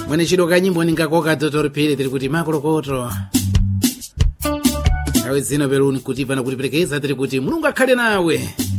mwene chidwa ka nyimbo ningakoka totoripire tiri kuti makolokoto awe zino peluni kuti pana kutiperekeza tiri kuti mulungu akhale nawe